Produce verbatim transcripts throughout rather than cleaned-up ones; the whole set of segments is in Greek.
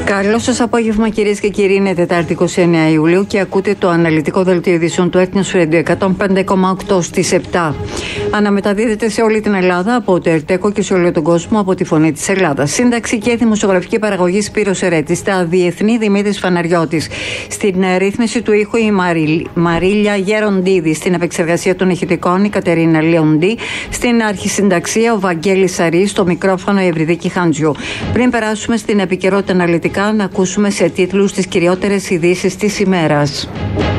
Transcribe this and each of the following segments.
Καλό σας απόγευμα, κυρίες και κύριοι. Είναι Τετάρτη είκοσι εννέα Ιουλίου και ακούτε το αναλυτικό δελτίο ειδήσεων του Έθνους Radio εκατόν πέντε κόμμα οκτώ στις επτά. Αναμεταδίδεται σε όλη την Ελλάδα από το ΕΡΤΕΚΟ και σε όλο τον κόσμο από τη Φωνή της Ελλάδας. Σύνταξη και δημοσιογραφική παραγωγή Σπύρος Ερέτης. Στα διεθνή Δημήτρης Φαναριώτης. Στην ρύθμιση του ήχου η Μαρι... Μαρίλια Γεροντίδη. Στην επεξεργασία των ηχητικών η Κατερίνα Λεοντή. Στην αρχισυνταξία ο Βαγγέλης Σαρής. Στο μικρόφωνο η Ευρυδίκη Χάντζιου. Πριν περάσουμε στην επικαιρότητα αναλυτικά, να ακούσουμε σε τίτλους τις κυριότερες ειδήσεις της ημέρας.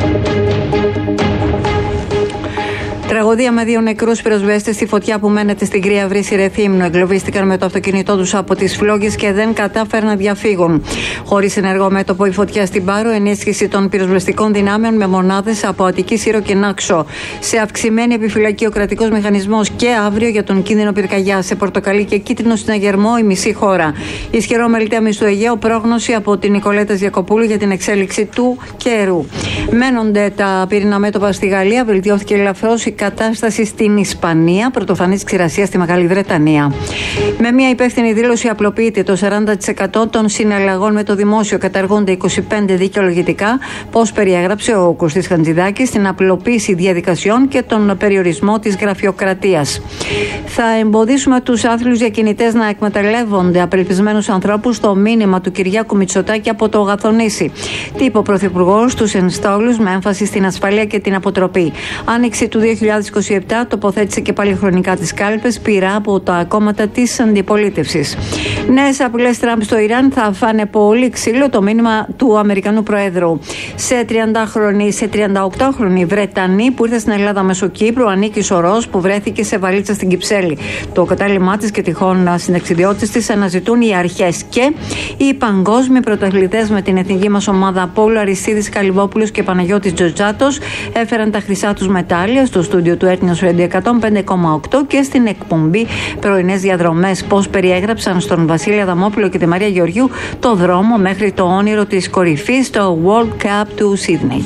Τραγωδία με δύο νεκρούς πυροσβέστες στη φωτιά που μένεται στην Κρύα Βρύση Ρεθύμνου. Εγκλωβίστηκαν με το αυτοκίνητό τους από τις φλόγες και δεν κατάφεραν να διαφύγουν. Χωρίς ενεργό μέτωπο η φωτιά στην Πάρο, ενίσχυση των πυροσβεστικών δυνάμεων με μονάδες από Αττική, Σύρο και Νάξο. Σε αυξημένη επιφυλακή ο κρατικός μηχανισμός και αύριο για τον κίνδυνο πυρκαγιά. Σε πορτοκαλί και κίτρινο συναγερμό η μισή χώρα. Ισχυρό μελτέμι στο Αιγαίο, πρόγνωση από την Νικολέτα Γιακοπούλου για την εξέλιξη του καιρού. Μένονται τα πυρηνά μέτωπα στη Γαλλία, βελτιώθηκε ελαφρώς η κατάσταση στην Ισπανία, πρωτοφανής ξηρασία στη Μεγάλη Βρετανία. Με μια υπεύθυνη δήλωση απλοποιείται το σαράντα τοις εκατό των συναλλαγών με το δημόσιο. Καταργούνται είκοσι πέντε δικαιολογητικά, πώς περιέγραψε ο Κωστής Χατζηδάκης, στην απλοποίηση διαδικασιών και τον περιορισμό της γραφειοκρατίας. Θα εμποδίσουμε τους άθλιους διακινητές να εκμεταλλεύονται απελπισμένους ανθρώπους, το μήνυμα του Κυριάκου Μητσοτάκη από το Γαθονήσι. Τι είπε ο Πρωθυπουργός στους ενστόλους με έμφαση στην ασφαλεία και την αποτροπή. Άνοιξη του δύο χιλιάδες είκοσι επτά τοποθέτησε και πάλι χρονικά τις κάλπες, πειρά από τα κόμματα της αντιπολίτευσης. Νέες απειλές Τραμπ στο Ιράν θα φάνε πολύ ξύλο, το μήνυμα του Αμερικανού Προέδρου. Σε τριαντάχρονη, σε τριανταοκτάχρονη Βρετανή που ήρθε στην Ελλάδα μέσω Κύπρου, ανήκει σωρός που βρέθηκε σε βαλίτσα στην Κυψέλη. Το κατάλημά της και τυχόν συνταξιδιώτης της αναζητούν οι αρχές και οι παγκόσμιοι πρωταθλητές με την εθνική μας ομάδα Πόλου Αριστίδης Καλυβόπουλος και Παναγιώτης Τζοτζάτος έφεραν τα χρυσά τους μετάλλια στο στούντιο του Έθνους Radio εκατόν πέντε κόμμα οκτώ και στην εκπομπή Πρωινές Διαδρομές. Πώς περιέγραψαν στον Βασίλη Αδαμόπουλο και τη Μαρία Γεωργιού το δρόμο μέχρι το όνειρο της κορυφής στο World Cup του Σίδνεϊ.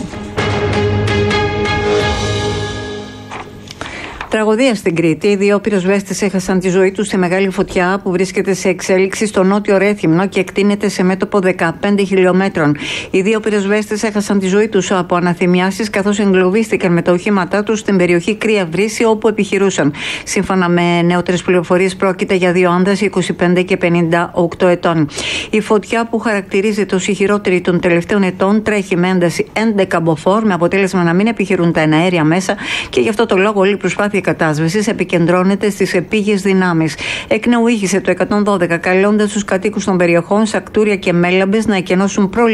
Τραγωδία στην Κρήτη. Οι δύο πυροσβέστες έχασαν τη ζωή τους στη μεγάλη φωτιά που βρίσκεται σε εξέλιξη στο νότιο Ρέθυμνο και εκτείνεται σε μέτωπο δεκαπέντε χιλιόμετρων. Οι δύο πυροσβέστες έχασαν τη ζωή τους από αναθυμιάσεις καθώς εγκλωβίστηκαν με τα οχήματά τους στην περιοχή Κρύα Βρύση όπου επιχειρούσαν. Σύμφωνα με νεότερες πληροφορίες, πρόκειται για δύο άνδρες είκοσι πέντε και πενήντα οκτώ ετών. Η φωτιά, που χαρακτηρίζεται ως η χειρότερη των τελευταίων ετών, τρέχει με ένταση έντεκα μποφόρ, με αποτέλεσμα να μην επιχειρούν τα εναέρια μέσα και γι' αυτό το λόγο όλη η προσπάθεια κατάσβεσης επικεντρώνεται στις επίγειες δυνάμεις. Εκ νέου ήχησε το εκατόν δώδεκα, καλώντας τους κατοίκους των περιοχών Σακτούρια και Μέλαμπες να εκενώσουν προληπτικά